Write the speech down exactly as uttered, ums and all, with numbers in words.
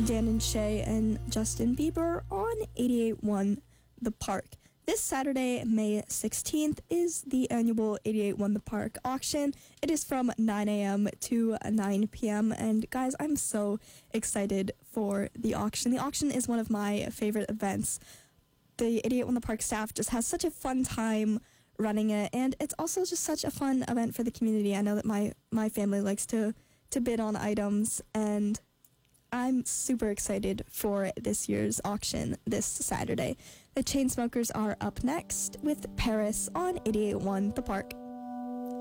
Dan and Shay and Justin Bieber on eighty-eight point one The Park. This Saturday, May sixteenth, is the annual eighty-eight point one The Park auction. It is from nine a.m. to nine p.m. And guys, I'm so excited for the auction. The auction is one of my favorite events. The eighty-eight point one The Park staff just has such a fun time running it, and it's also just such a fun event for the community. I know that my, my family likes to, to bid on items, and I'm super excited for this year's auction this Saturday. The Chainsmokers are up next with Paris on eighty-eight point one The Park.